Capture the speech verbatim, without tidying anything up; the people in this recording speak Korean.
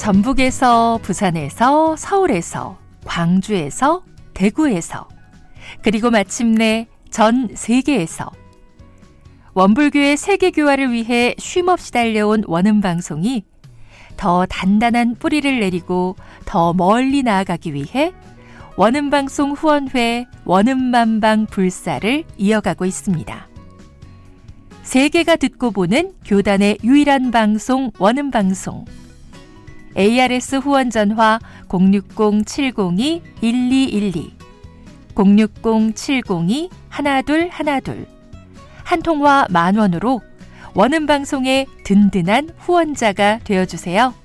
전북에서, 부산에서, 서울에서, 광주에서, 대구에서, 그리고 마침내 전 세계에서 원불교의 세계교화를 위해 쉼없이 달려온 원음방송이 더 단단한 뿌리를 내리고 더 멀리 나아가기 위해 원음방송 후원회 원음만방 불사를 이어가고 있습니다. 세계가 듣고 보는 교단의 유일한 방송 원음방송. 에이아르에스 후원 전화 공육공 칠공이 일이일이, 공육공 칠공이 일이일이, 한 통화 만 원으로 원음방송의 든든한 후원자가 되어주세요.